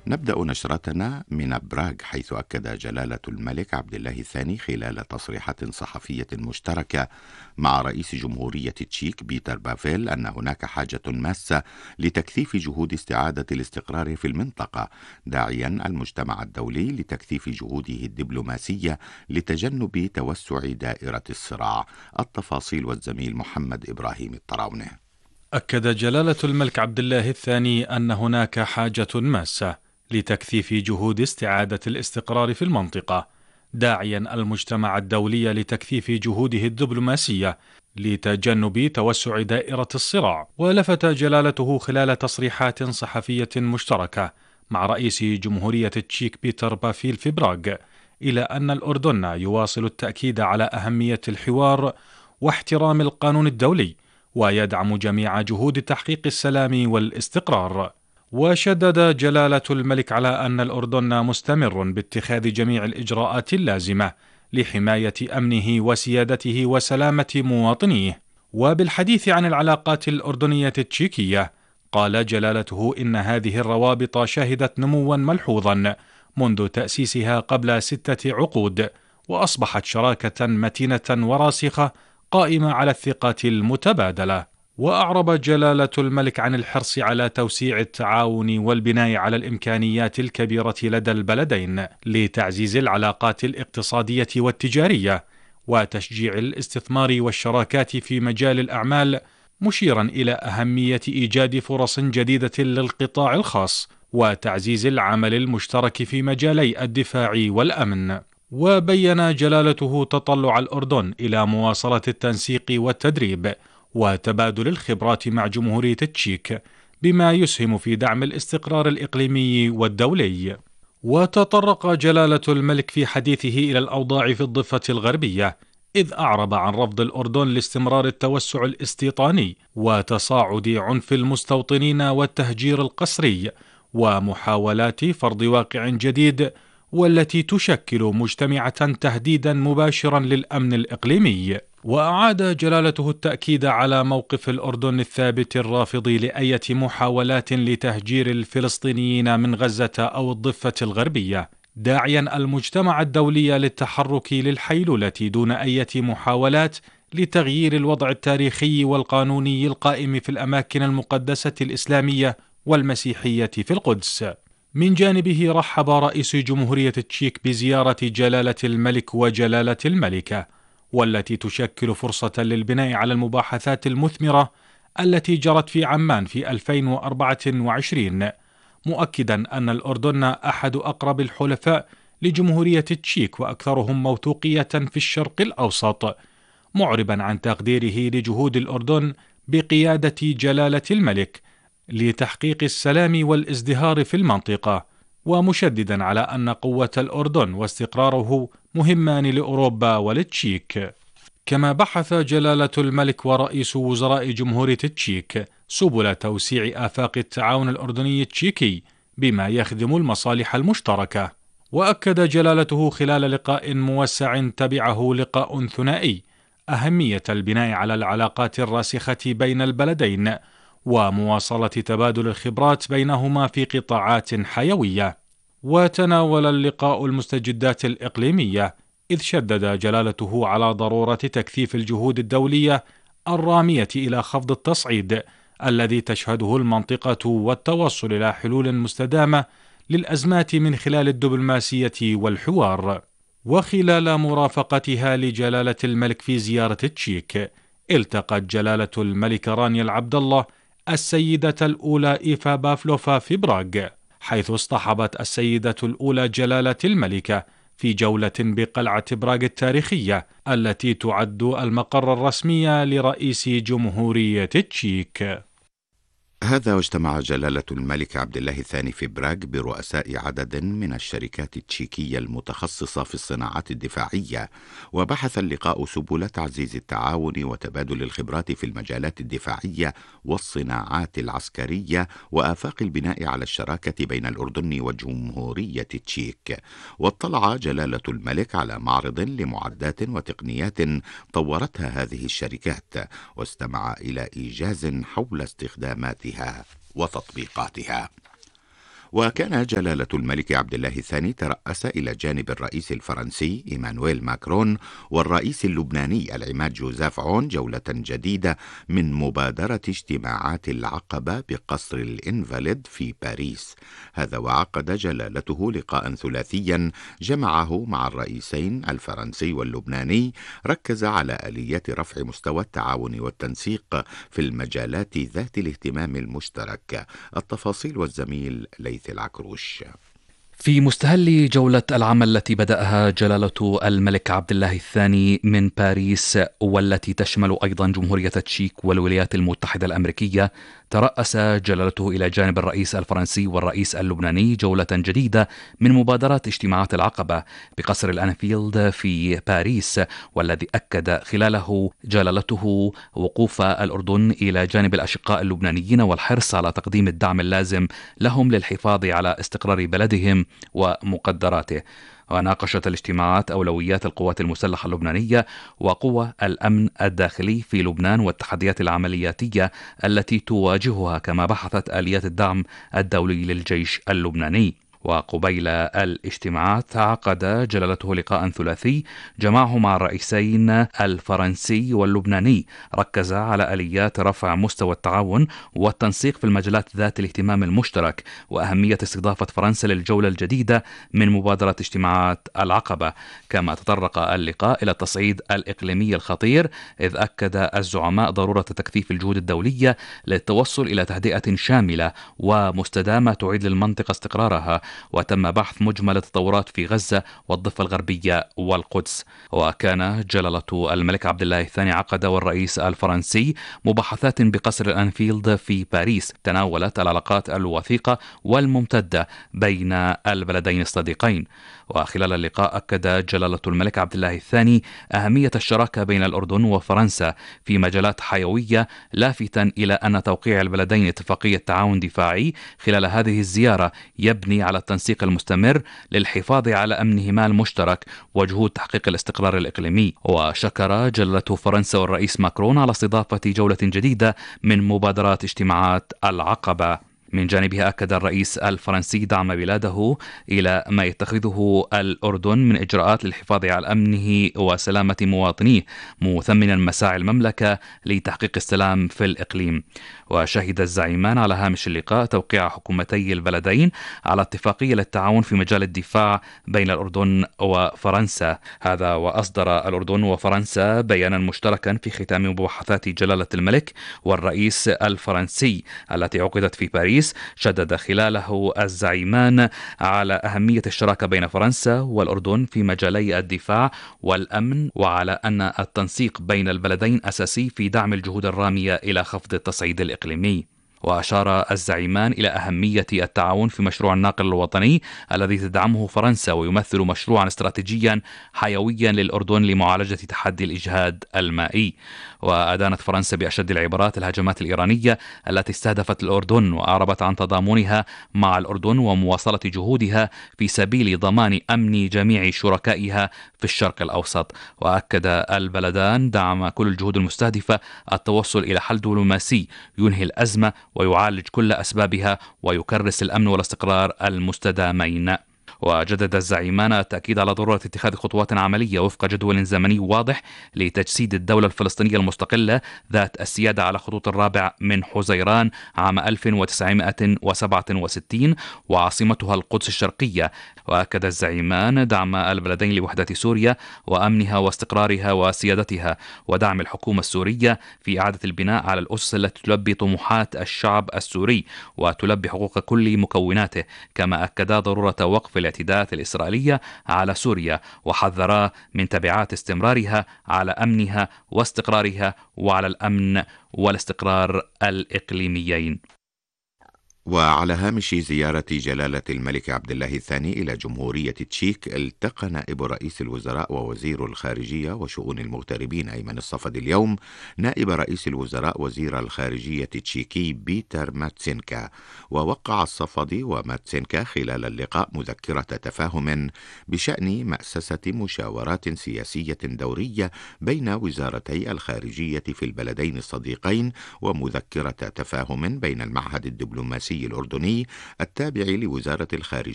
نبدأ نشرتنا من براغ، حيث أكد جلالة الملك عبد الله الثاني خلال تصريحات صحفية مشتركة مع رئيس جمهورية تشيك بيتر بافيل أن هناك حاجة ماسة لتكثيف جهود استعادة الاستقرار في المنطقة، داعيا المجتمع الدولي لتكثيف جهوده الدبلوماسية لتجنب توسع دائرة الصراع. التفاصيل والزميل محمد إبراهيم الطراونة. أكد جلالة الملك عبد الله الثاني أن هناك حاجة ماسة لتكثيف جهود استعادة الاستقرار في المنطقة، داعيا المجتمع الدولي لتكثيف جهوده الدبلوماسية لتجنب توسع دائرة الصراع. ولفت جلالته خلال تصريحات صحفية مشتركة مع رئيس جمهورية تشيك بيتر بافيل في براغ إلى أن الأردن يواصل التأكيد على أهمية الحوار واحترام القانون الدولي، ويدعم جميع جهود تحقيق السلام والاستقرار. وشدد جلالة الملك على أن الأردن مستمر باتخاذ جميع الإجراءات اللازمة لحماية أمنه وسيادته وسلامة مواطنيه. وبالحديث عن العلاقات الأردنية التشيكية، قال جلالته إن هذه الروابط شهدت نموا ملحوظا منذ تأسيسها قبل 6 عقود، وأصبحت شراكة متينة وراسخة قائمة على الثقة المتبادلة. وأعرب جلالة الملك عن الحرص على توسيع التعاون والبناء على الإمكانيات الكبيرة لدى البلدين لتعزيز العلاقات الاقتصادية والتجارية وتشجيع الاستثمار والشراكات في مجال الأعمال، مشيرا إلى أهمية إيجاد فرص جديدة للقطاع الخاص وتعزيز العمل المشترك في مجالي الدفاع والأمن. وبين جلالته تطلع الأردن إلى مواصلة التنسيق والتدريب وتبادل الخبرات مع جمهورية التشيك بما يسهم في دعم الاستقرار الإقليمي والدولي. وتطرق جلالة الملك في حديثه إلى الأوضاع في الضفة الغربية، إذ أعرب عن رفض الأردن لاستمرار التوسع الاستيطاني وتصاعد عنف المستوطنين والتهجير القسري ومحاولات فرض واقع جديد، والتي تشكل مجتمعة تهديدا مباشرا للأمن الإقليمي. وأعاد جلالته التأكيد على موقف الأردن الثابت الرافض لأية محاولات لتهجير الفلسطينيين من غزة أو الضفة الغربية، داعيا المجتمع الدولي للتحرك للحيلولة دون أية محاولات لتغيير الوضع التاريخي والقانوني القائم في الأماكن المقدسة الإسلامية والمسيحية في القدس. من جانبه رحب رئيس جمهورية التشيك بزيارة جلالة الملك وجلالة الملكة، والتي تشكل فرصة للبناء على المباحثات المثمرة التي جرت في عمان في 2024، مؤكدا أن الأردن أحد أقرب الحلفاء لجمهورية التشيك وأكثرهم موثوقية في الشرق الأوسط، معربا عن تقديره لجهود الأردن بقيادة جلالة الملك لتحقيق السلام والازدهار في المنطقة، ومشددا على أن قوة الأردن واستقراره مهمان لأوروبا وللتشيك. كما بحث جلالة الملك ورئيس وزراء جمهورية التشيك سبل توسيع آفاق التعاون الأردني التشيكي بما يخدم المصالح المشتركة. وأكد جلالته خلال لقاء موسع تبعه لقاء ثنائي أهمية البناء على العلاقات الراسخة بين البلدين ومواصلة تبادل الخبرات بينهما في قطاعات حيوية. وتناول اللقاء المستجدات الإقليمية، إذ شدد جلالته على ضرورة تكثيف الجهود الدولية الرامية إلى خفض التصعيد الذي تشهده المنطقة والتوصل إلى حلول مستدامة للأزمات من خلال الدبلوماسية والحوار. وخلال مرافقتها لجلالة الملك في زيارة التشيك، التقت جلالة الملك رانيا العبد الله السيدة الأولى إيفا بافلوفا في براغ، حيث اصطحبت السيدة الأولى جلالة الملكة في جولة بقلعة براغ التاريخية التي تعد المقر الرسمي لرئيس جمهورية التشيك. هذا واجتمع جلالة الملك عبد الله الثاني في براغ برؤساء عدد من الشركات التشيكية المتخصصة في الصناعات الدفاعية، وبحث اللقاء سبل تعزيز التعاون وتبادل الخبرات في المجالات الدفاعية والصناعات العسكرية وآفاق البناء على الشراكة بين الأردن وجمهورية التشيك. واطلع جلالة الملك على معرض لمعدات وتقنيات طورتها هذه الشركات، واستمع إلى إيجاز حول استخداماتها وتطبيقاتها. وكان جلالة الملك عبد الله الثاني ترأس إلى جانب الرئيس الفرنسي إيمانويل ماكرون والرئيس اللبناني العماد جوزيف عون جولة جديدة من مبادرة اجتماعات العقبة بقصر الإنفاليد في باريس. هذا وعقد جلالته لقاء ثلاثيا جمعه مع الرئيسين الفرنسي واللبناني، ركز على آليات رفع مستوى التعاون والتنسيق في المجالات ذات الاهتمام المشترك. التفاصيل والزميل ليث العكروش. في مستهل جولة العمل التي بدأها جلالة الملك عبد الله الثاني من باريس، والتي تشمل أيضا جمهورية التشيك والولايات المتحدة الأمريكية، ترأس جلالته إلى جانب الرئيس الفرنسي والرئيس اللبناني جولة جديدة من مبادرة اجتماعات العقبة بقصر الأنفيلد في باريس، والذي أكد خلاله جلالته وقوف الأردن إلى جانب الأشقاء اللبنانيين والحرص على تقديم الدعم اللازم لهم للحفاظ على استقرار بلدهم ومقدراته. وناقشت الاجتماعات أولويات القوات المسلحة اللبنانية وقوى الأمن الداخلي في لبنان والتحديات العملياتية التي تواجهها، كما بحثت آليات الدعم الدولي للجيش اللبناني. وقبيل الاجتماعات عقد جلالته لقاء ثلاثي جمعه مع الرئيسين الفرنسي واللبناني، ركز على آليات رفع مستوى التعاون والتنسيق في المجالات ذات الاهتمام المشترك، وأهمية استضافة فرنسا للجولة الجديدة من مبادرة اجتماعات العقبة. كما تطرق اللقاء إلى التصعيد الإقليمي الخطير، إذ أكد الزعماء ضرورة تكثيف الجهود الدولية للتوصل إلى تهدئة شاملة ومستدامة تعيد للمنطقة استقرارها. وتم بحث مجمل التطورات في غزة والضفة الغربية والقدس. وكان جلالة الملك عبد الله الثاني عقد والرئيس الفرنسي مباحثات بقصر الأنفيلد في باريس، تناولت العلاقات الوثيقة والممتدة بين البلدين الصديقين. وخلال اللقاء أكد جلالة الملك عبد الله الثاني أهمية الشراكة بين الأردن وفرنسا في مجالات حيوية، لافتا إلى أن توقيع البلدين اتفاقية تعاون دفاعي خلال هذه الزيارة يبني على التنسيق المستمر للحفاظ على أمنهما المشترك وجهود تحقيق الاستقرار الإقليمي. وشكر جلالة فرنسا والرئيس ماكرون على استضافة جولة جديدة من مبادرات اجتماعات العقبة. من جانبه أكد الرئيس الفرنسي دعم بلاده إلى ما يتخذه الأردن من إجراءات للحفاظ على أمنه وسلامة مواطنيه، مثمنا مساعي المملكة لتحقيق السلام في الإقليم. وشهد الزعيمان على هامش اللقاء توقيع حكومتي البلدين على اتفاقية للتعاون في مجال الدفاع بين الأردن وفرنسا. هذا وأصدر الأردن وفرنسا بيانا مشتركا في ختام مباحثات جلالة الملك والرئيس الفرنسي التي عقدت في باريس، شدد خلاله الزعيمان على أهمية الشراكة بين فرنسا والأردن في مجالي الدفاع والأمن، وعلى أن التنسيق بين البلدين أساسي في دعم الجهود الرامية إلى خفض التصعيد الإقليمي. وأشار الزعيمان إلى أهمية التعاون في مشروع الناقل الوطني الذي تدعمه فرنسا، ويمثل مشروعا استراتيجيا حيويا للأردن لمعالجة تحدي الإجهاد المائي. وأدانت فرنسا بأشد العبارات الهجمات الإيرانية التي استهدفت الأردن، وأعربت عن تضامنها مع الأردن ومواصلة جهودها في سبيل ضمان أمن جميع شركائها في الشرق الأوسط. وأكد البلدان دعم كل الجهود المستهدفة التوصل إلى حل دبلوماسي ينهي الأزمة ويعالج كل أسبابها ويكرس الأمن والاستقرار المستدامين. وجدد الزعيمان التأكيد على ضرورة اتخاذ خطوات عملية وفق جدول زمني واضح لتجسيد الدولة الفلسطينية المستقلة ذات السيادة على خطوط الرابع من حزيران عام 1967 وعاصمتها القدس الشرقية. وأكد الزعيمان دعم البلدين لوحدة سوريا وأمنها واستقرارها وسيادتها، ودعم الحكومة السورية في إعادة البناء على الأسس التي تلبي طموحات الشعب السوري وتلبي حقوق كل مكوناته. كما أكدا ضرورة وقف الاعتداءات الإسرائيلية على سوريا، وحذرا من تبعات استمرارها على أمنها واستقرارها وعلى الأمن والاستقرار الإقليميين. وعلى هامش زيارة جلالة الملك عبد الله الثاني إلى جمهورية تشيك، التقى نائب رئيس الوزراء ووزير الخارجية وشؤون المغتربين أيمن الصفد اليوم نائب رئيس الوزراء وزير الخارجية التشيكي بيتر ماتسينكا. ووقع الصفد وماتسينكا خلال اللقاء مذكرة تفاهم بشأن مأسسة مشاورات سياسية دورية بين وزارتي الخارجية في البلدين الصديقين، ومذكرة تفاهم بين المعهد الدبلوماسي الخارجي الأردني التابع لوزارة الخارجية